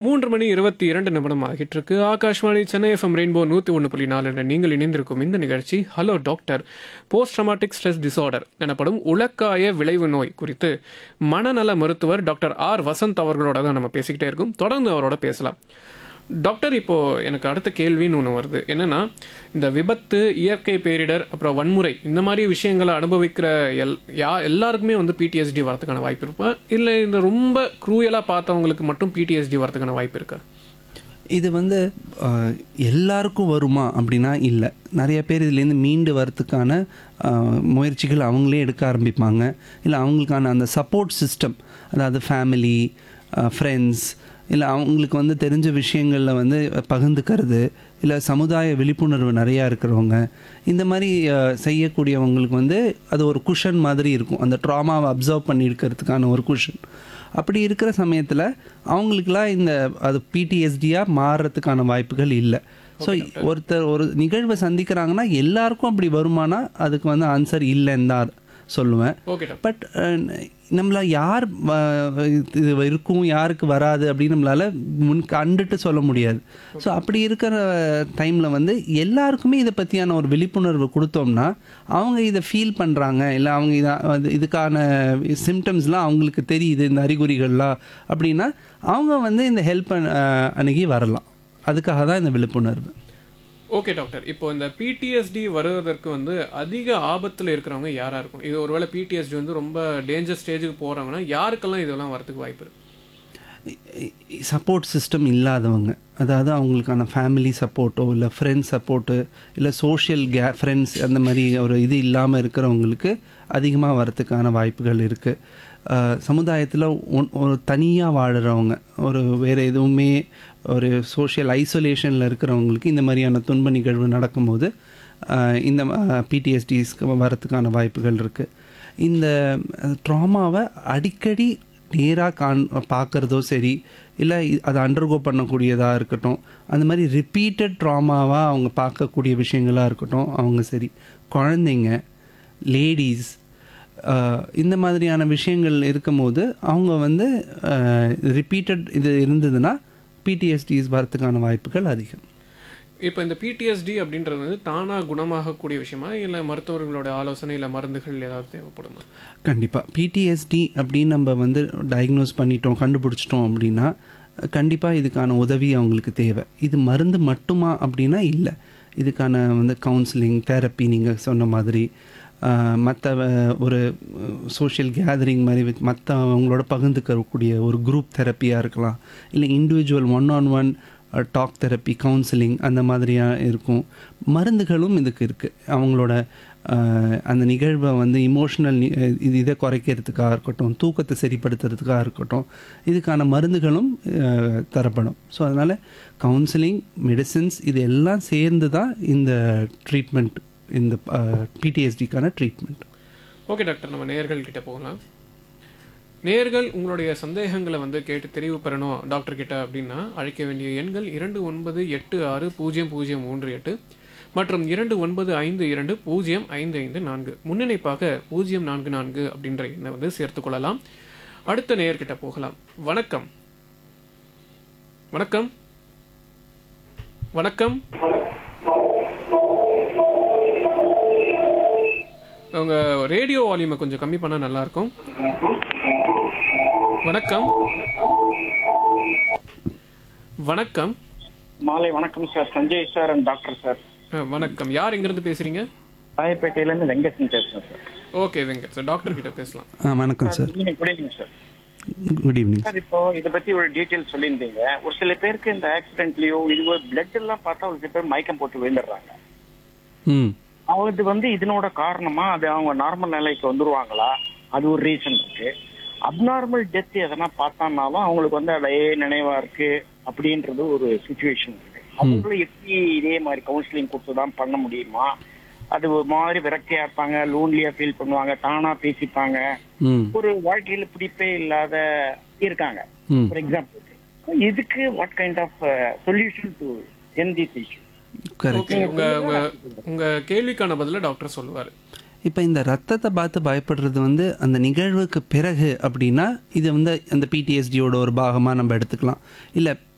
3:22 ஆகிட்டு இருக்கு. Akashvani Chennai FM rainbow 101.4 என்ற நீங்கள் இணைந்திருக்கும் இந்த நிகழ்ச்சி hello doctor. Post dramatic stress disorder எனப்படும் உலக்காய விளைவு நோய் குறித்து மனநல மருத்துவர் டாக்டர் ஆர் வசந்த் அவர்களோட தான் நம்ம பேசிக்கிட்டே இருக்கோம். தொடர்ந்து அவரோட பேசலாம். டாக்டர், இப்போது எனக்கு அடுத்த கேள்வின்னு ஒன்று வருது. என்னென்னா, இந்த விபத்து, இயற்கை பேரிடர், அப்புறம் வன்முறை, இந்த மாதிரி விஷயங்களை அனுபவிக்கிற எல்லாருக்குமே வந்து பிடிஎஸ்டி வரதுக்கான வாய்ப்பு இருப்பா, இல்லை இந்த ரொம்ப க்ரூயலாக பார்த்தவங்களுக்கு மட்டும் பிடிஎஸ்டி வரதுக்கான வாய்ப்பு இருக்கா? இது வந்து எல்லாருக்கும் வருமா அப்படின்னா இல்லை. நிறைய பேர் இதுலேருந்து மீண்டு வரத்துக்கான முயற்சிகள் அவங்களே எடுக்க ஆரம்பிப்பாங்க. இல்லை அவங்களுக்கான அந்த சப்போர்ட் சிஸ்டம், அதாவது ஃபேமிலி, ஃப்ரெண்ட்ஸ், இல்லை அவங்களுக்கு வந்து தெரிஞ்ச விஷயங்களில் வந்து பகிர்ந்துக்கிறது, இல்லை சமுதாய விழிப்புணர்வு நிறையா இருக்கிறவங்க, இந்த மாதிரி செய்யக்கூடியவங்களுக்கு வந்து அது ஒரு குஷன் மாதிரி இருக்கும். அந்த ட்ராமாவை அப்சர்வ் பண்ணி இருக்கிறதுக்கான ஒரு குஷன். அப்படி இருக்கிற சமயத்தில் அவங்களுக்கெல்லாம் இந்த அது பிடிஎஸ்டியாக மாறுறதுக்கான வாய்ப்புகள் இல்லை. ஸோ ஒருத்தர் ஒரு நிகழ்வை சந்திக்கிறாங்கன்னா எல்லாருக்கும் அப்படி வருமானா அதுக்கு வந்து ஆன்சர் இல்லைன்னு தான் சொல்லுவேன். பட் நம்மளால் யார் இது இருக்கும் யாருக்கு வராது அப்படின்னு நம்மளால் கண்டுட்டு சொல்ல முடியாது. ஸோ அப்படி இருக்கிற டைமில் வந்து எல்லாருக்குமே இதை பற்றியான ஒரு விழிப்புணர்வு கொடுத்தோம்னா அவங்க இதை ஃபீல் பண்ணுறாங்க, இல்லை அவங்க இதுக்கான சிம்டம்ஸ்லாம் அவங்களுக்கு தெரியுது, இந்த அறிகுறிகள்லாம் அப்படின்னா அவங்க வந்து இந்த ஹெல்ப் அணுகி வரலாம். அதுக்காக தான் இந்த விழிப்புணர்வு. ஓகே டாக்டர், இப்போ இந்த பிடிஎஸ்டி வருவதற்கு வந்து அதிக ஆபத்தில் இருக்கிறவங்க யாராக இருக்கும்? இது ஒருவேளை பிடிஎஸ்டி வந்து ரொம்ப டேஞ்சர் ஸ்டேஜுக்கு போகிறாங்கன்னா யாருக்கெல்லாம் இதெல்லாம் வரதுக்கு வாய்ப்பு இருக்குது? சப்போர்ட் சிஸ்டம் இல்லாதவங்க, அதாவது அவங்களுக்கான ஃபேமிலி சப்போர்ட்டோ இல்லை ஃப்ரெண்ட்ஸ் சப்போர்ட்டு இல்லை சோஷியல் ஃப்ரெண்ட்ஸ் அந்த மாதிரி ஒரு இது இல்லாமல் இருக்கிறவங்களுக்கு அதிகமாக வரத்துக்கான வாய்ப்புகள் இருக்குது. சமுதாயத்தில் ஒரு தனியாக வாழுறவங்க, ஒரு வேறு எதுவுமே ஒரு சோஷியல் ஐசோலேஷனில் இருக்கிறவங்களுக்கு இந்த மாதிரியான துன்ப நிகழ்வு நடக்கும்போது இந்த பிடிஎஸ்டிஸ்க்கு வரத்துக்கான வாய்ப்புகள் இருக்குது. இந்த ட்ராமாவை அடிக்கடி நேராக பார்க்குறதோ சரி, இல்லை அதை அண்டர்கோ பண்ணக்கூடியதாக இருக்கட்டும், அந்த மாதிரி ரிப்பீட்டட் ட்ராமாவாக அவங்க பார்க்கக்கூடிய விஷயங்களாக இருக்கட்டும், அவங்க சரி, குழந்தைங்க, லேடிஸ், இந்த மாதிரியான விஷயங்கள் இருக்கும்போது அவங்க வந்து ரிப்பீட்டட் இது இருந்ததுன்னா பிடிஎஸ்டிஸ் வரத்துக்கான வாய்ப்புகள் அதிகம். இப்போ இந்த பிடிஎஸ்டி அப்படின்றது வந்து தானாக குணமாகக்கூடிய விஷயமா, இல்லை மருத்துவர்களோட ஆலோசனை இல்லை மருந்துகள் ஏதாவது தேவைப்படுமா? கண்டிப்பாக பிடிஎஸ்டி அப்படின்னு நம்ம வந்து டயக்னோஸ் பண்ணிட்டோம், கண்டுபிடிச்சிட்டோம் அப்படின்னா கண்டிப்பாக இதுக்கான உதவி அவங்களுக்கு தேவை. இது மருந்து மட்டுமா அப்படின்னா இல்லை. இதுக்கான வந்து கவுன்சிலிங், தெரப்பி, நீங்கள் சொன்ன மாதிரி மற்ற ஒரு சோஷியல் கேதரிங் மாதிரி மற்ற அவங்களோட பகிர்ந்துக்கக்கூடிய ஒரு குரூப் தெரப்பியாக இருக்கலாம், இல்லை individual one talk therapy, counselling அந்த மாதிரியாக இருக்கும். மருந்துகளும் இதுக்கு இருக்குது. அவங்களோட அந்த நிகழ்வை வந்து இமோஷனல் இதை குறைக்கிறதுக்காக இருக்கட்டும், தூக்கத்தை சரிப்படுத்துறதுக்காக இருக்கட்டும், இதுக்கான மருந்துகளும் தரப்படும். ஸோ அதனால் கவுன்சிலிங், மெடிசின்ஸ் இது எல்லாம் சேர்ந்து தான் இந்த ட்ரீட்மெண்ட், இந்த பிடிஎஸ்டிக்கான ட்ரீட்மெண்ட். ஓகே டாக்டர், நம்ம நேயர்கள் கிட்ட போகலாம். நேயர்கள் உங்களுடைய சந்தேகங்களை வந்து கேட்டு தெரிவு பெறணும் டாக்டர் கிட்ட அப்படின்னா அழைக்க வேண்டிய எண்கள் 29860038 மற்றும் 2952055554. முன்னிணைப்பாக 044 அப்படின்ற எண்ணை வந்து சேர்த்துக்கொள்ளலாம். அடுத்த நேயர்கிட்ட போகலாம். வணக்கம். வணக்கம். வணக்கம். உங்க ரேடியோ வால்யூமை கொஞ்சம் கம்மி பண்ணா நல்லா இருக்கும். வணக்கம். வணக்கம். மாலை வணக்கம் sir. Sanjay sir and doctor sir. வணக்கம். யார் எங்கிருந்து பேசுறீங்க? ராயப்பேட்டையிலேருந்து வெங்கட் பேசுறேன் sir. Okay Venkat sir, doctor கிட்ட பேசலாம். வணக்கம் sir. Good evening sir. Good evening sir. இப்போ இதை பத்தி ஒரு டீட்டெயில் சொல்லியிருந்தீங்க. ஒரு சில பேருக்கு இந்த ஆக்சிடென்ட்லயோ இது பிளட் எல்லாம் பார்த்தா ஒரு சில பேர் மயக்கம் போட்டு விழுந்துடுறாங்க. அவங்களுக்கு வந்து இதனோட காரணமா அது அவங்க நார்மல் நிலைக்கு வந்துருவாங்களா? அது ஒரு ரீசன் இருக்கு. அப்நார்மல் டெத் எதனா பார்த்தானாலும் அவங்களுக்கு வந்து அதே நினைவா இருக்கு அப்படின்றது ஒரு சிச்சுவேஷன் இருக்கு. அவங்களும் எப்படி இதே மாதிரி கவுன்சிலிங் கொடுத்துதான் பண்ண முடியுமா? அது ஒரு மாதிரி விரக்தியா இருப்பாங்க, லோன்லியா ஃபீல் பண்ணுவாங்க, தானா பேசிப்பாங்க, ஒரு வாழ்க்கையில பிடிப்பே இல்லாத இருக்காங்க. ஃபார் எக்ஸாம்பிள், இதுக்கு what kind of solution to end this issue? உங்க கேள்விக்கான பதில டாக்டர் சொல்லுவாரு. இப்போ இந்த ரத்தத்தை பார்த்து பயப்படுறது வந்து அந்த நிகழ்வுக்கு பிறகு அப்படின்னா இது வந்து அந்த பிடிஎஸ்டியோட ஒரு பாகமாக நம்ம எடுத்துக்கலாம். இல்லை